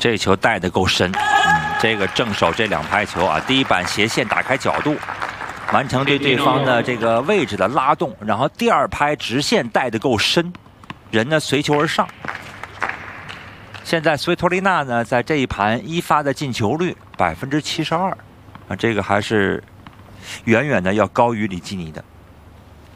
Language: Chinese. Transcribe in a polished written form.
这球带的够深，这个正手这2拍球啊，第一板斜线打开角度，完成对对方的这个位置的拉动，然后第2拍直线带的够深，人呢随球而上。现在斯维托利娜呢，在这一盘1发的进球率72%，啊，这个还是远远的要高于里基尼的。